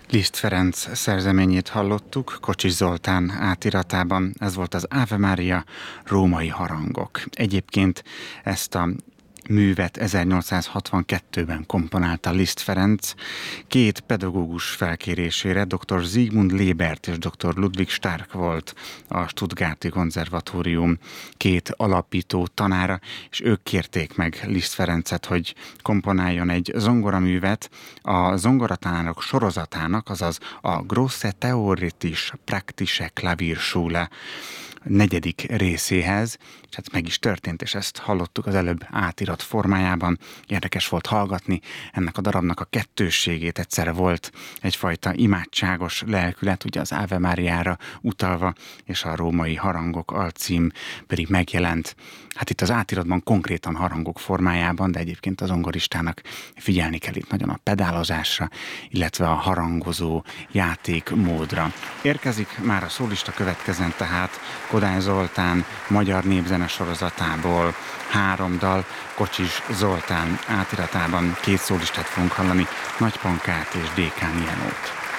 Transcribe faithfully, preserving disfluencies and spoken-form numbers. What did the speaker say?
Liszt Ferenc szerzeményét hallottuk, Kocsis Zoltán átiratában. Ez volt az Ave Maria, római harangok. Egyébként ezt a művet ezernyolcszázhatvankettőben komponálta Liszt Ferenc két pedagógus felkérésére. doktor Zsigmund Lébert és doktor Ludwig Stark volt a Stuttgarti Konzervatórium két alapító tanára, és ők kérték meg Liszt Ferencet, hogy komponáljon egy zongoraművet a zongoratanárok sorozatának, azaz a Grosse Theoretische Praktische Klavierschule negyedik részéhez, és hát meg is történt, és ezt hallottuk az előbb átirat formájában. Érdekes volt hallgatni ennek a darabnak a kettősségét. Egyszerre volt egyfajta imádságos lelkület, ugye az Ave Máriára utalva, és a római harangok alcím pedig megjelent. Hát itt az átiratban konkrétan harangok formájában, de egyébként az zongoristának figyelni kell itt nagyon a pedálozásra, illetve a harangozó játékmódra. Érkezik már a szólista, következzen tehát Kodály Zoltán magyar népzene sorozatából három dal, Kocsis Zoltán átiratában két szólistát fogunk hallani, Nagy Pankát és dé ká Nienót.